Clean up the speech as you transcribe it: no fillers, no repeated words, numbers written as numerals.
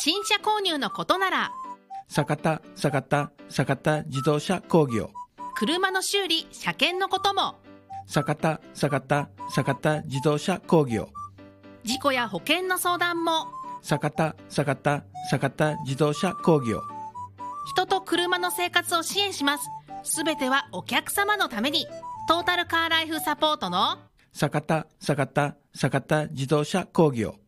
新車購入のことなら坂田自動車工業。 車の修理・車検のことも坂田自動車工業。 事故や保険の相談も坂田自動車工業。 人と車の生活を支援します。すべてはお客様のために。トータルカーライフサポートの坂田自動車工業。